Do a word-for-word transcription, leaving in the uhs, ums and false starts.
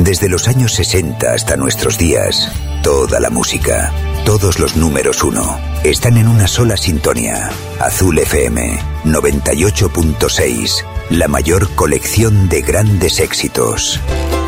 Desde los años sesenta hasta nuestros días, toda la música, todos los números uno, están en una sola sintonía. Azul F M noventa y ocho punto seis, la mayor colección de grandes éxitos.